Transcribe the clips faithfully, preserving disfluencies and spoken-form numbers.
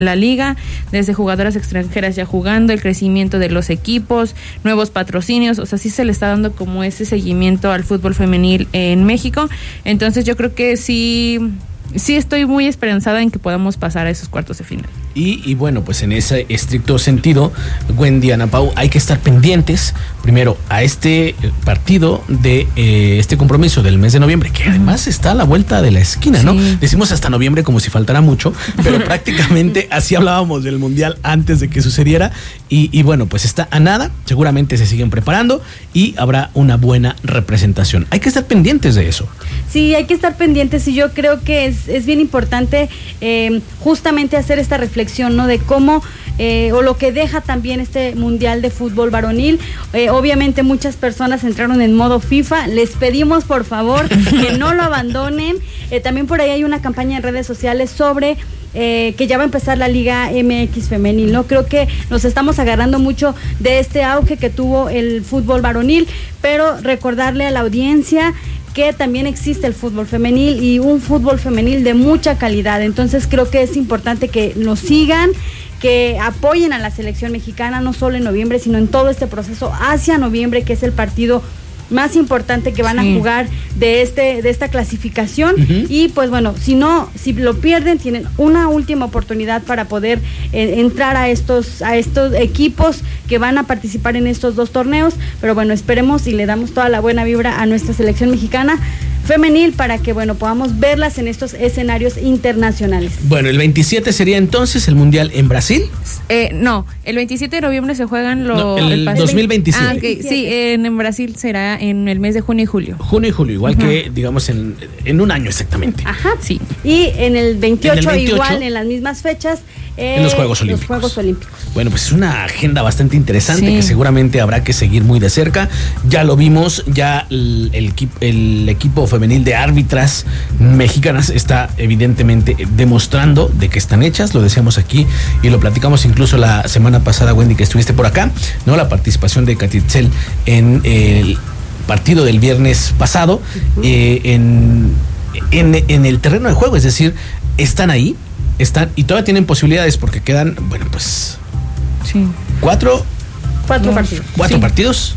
la liga, desde jugadoras extranjeras ya jugando, el crecimiento de los equipos, nuevos patrocinios, o sea, sí se le está dando como ese seguimiento al fútbol femenil en México. Entonces yo creo que sí, sí estoy muy esperanzada en que podamos pasar a esos cuartos de final. Y, y bueno, pues en ese estricto sentido, Wendy, Ana Pau, hay que estar pendientes primero a este partido de eh, este compromiso del mes de noviembre, que además está a la vuelta de la esquina, sí. ¿no? Decimos hasta noviembre como si faltara mucho, pero prácticamente así hablábamos del Mundial antes de que sucediera. Y, y bueno, pues está a nada, seguramente se siguen preparando y habrá una buena representación. Hay que estar pendientes de eso. Sí, hay que estar pendientes y yo creo que es, es bien importante eh, justamente hacer esta reflexión, ¿no? De cómo eh, o lo que deja también este Mundial de Fútbol Varonil. Eh, obviamente muchas personas entraron en modo FIFA, les pedimos por favor que no lo abandonen. Eh, también por ahí hay una campaña en redes sociales sobre Eh, que ya va a empezar la Liga M X femenil, ¿no? Creo que nos estamos agarrando mucho de este auge que tuvo el fútbol varonil, pero recordarle a la audiencia que también existe el fútbol femenil y un fútbol femenil de mucha calidad. Entonces creo que es importante que nos sigan, que apoyen a la selección mexicana, no solo en noviembre, sino en todo este proceso hacia noviembre, que es el partido más importante que van sí. a jugar de este de esta clasificación. Uh-huh. Y pues bueno, si no, si lo pierden, tienen una última oportunidad para poder eh, entrar a estos a estos equipos que van a participar en estos dos torneos. Pero bueno, esperemos y le damos toda la buena vibra a nuestra selección mexicana femenil para que bueno podamos verlas en estos escenarios internacionales. Bueno, el veintisiete sería entonces el Mundial en Brasil. Eh, no, el veintisiete de noviembre se juegan los no, el, el dos mil veintisiete. Ah, okay. Sí, en, en Brasil será en el mes de junio y julio. Junio y julio, igual uh-huh. que digamos en, en un año exactamente. Ajá, sí. Y en el veintiocho, en el veintiocho igual en las mismas fechas. Eh, en los Juegos Olímpicos. Los Juegos Olímpicos. Bueno, pues es una agenda bastante interesante sí. que seguramente habrá que seguir muy de cerca. Ya lo vimos, ya el, el, el equipo femenil de árbitras mexicanas está evidentemente demostrando de que están hechas, lo decíamos aquí y lo platicamos incluso la semana pasada, Wendy, que estuviste por acá, ¿no? La participación de Catitzel en el partido del viernes pasado, uh-huh. eh, en, en, en el terreno de juego, es decir, están ahí. Están, y todavía tienen posibilidades porque quedan, bueno, pues sí. cuatro cuatro no, partidos cuatro sí. partidos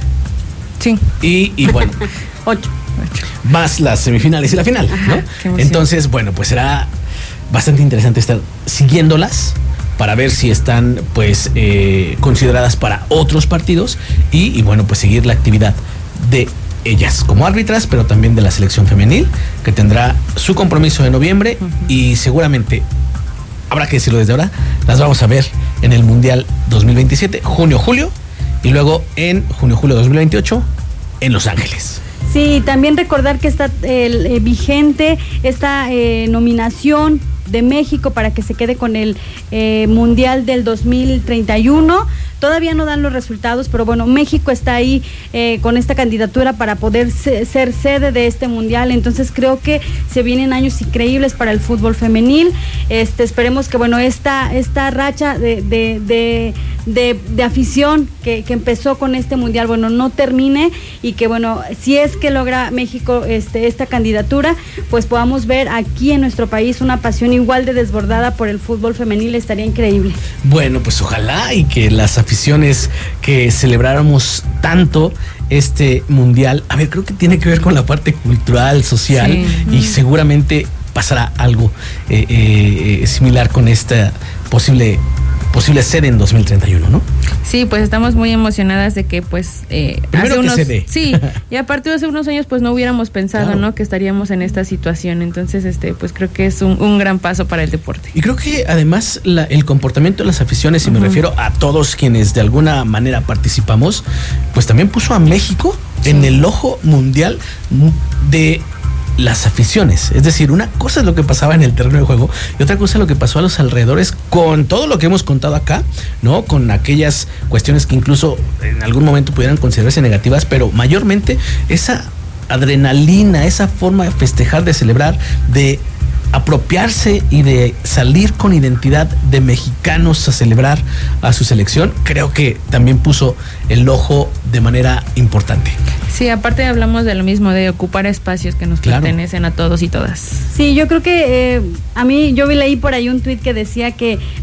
sí y, y bueno ocho más las semifinales y la final. Ajá, ¿no? Entonces, bueno, pues será bastante interesante estar siguiéndolas para ver si están pues eh, consideradas para otros partidos y, y bueno, pues seguir la actividad de ellas como árbitras, pero también de la selección femenil, que tendrá su compromiso de noviembre uh-huh. y seguramente, habrá que decirlo desde ahora, las vamos a ver en el Mundial dos mil veintisiete, junio-julio, y luego en junio-julio dos mil veintiocho en Los Ángeles. Sí, también recordar que está eh, vigente esta eh, nominación de México para que se quede con el eh, Mundial del dos mil treinta y uno. Todavía no dan los resultados, pero bueno, México está ahí eh, con esta candidatura para poder se, ser sede de este mundial. Entonces creo que se vienen años increíbles para el fútbol femenil. Este, esperemos que bueno esta esta racha de de, de, de, de afición que, que empezó con este mundial, bueno, no termine y que bueno, si es que logra México este esta candidatura, pues podamos ver aquí en nuestro país una pasión igual de desbordada por el fútbol femenil. Estaría increíble. Bueno, pues ojalá y que las aficiones que celebráramos tanto este mundial, a ver, creo que tiene que ver con la parte cultural, social, sí. y seguramente pasará algo eh, eh, similar con esta posible posible sede en dos mil treinta y uno, ¿no? Sí, pues estamos muy emocionadas de que pues eh, Primero hace que unos se dé. sí, y aparte de hace unos años pues no hubiéramos pensado, claro. ¿no? Que estaríamos en esta situación. Entonces, este, pues creo que es un, un gran paso para el deporte. Y creo que además la, el comportamiento de las aficiones, y uh-huh. me refiero a todos quienes de alguna manera participamos, pues también puso a México sí. en el ojo mundial de las aficiones. Es decir, una cosa es lo que pasaba en el terreno de juego y otra cosa es lo que pasó a los alrededores con todo lo que hemos contado acá, ¿no? Con aquellas cuestiones que incluso en algún momento pudieran considerarse negativas, pero mayormente esa adrenalina, esa forma de festejar, de celebrar, de apropiarse y de salir con identidad de mexicanos a celebrar a su selección, creo que también puso el ojo de manera importante. Sí, aparte hablamos de lo mismo, de ocupar espacios que nos claro. pertenecen a todos y todas. Sí, yo creo que eh, a mí, yo leí por ahí un tuit que decía que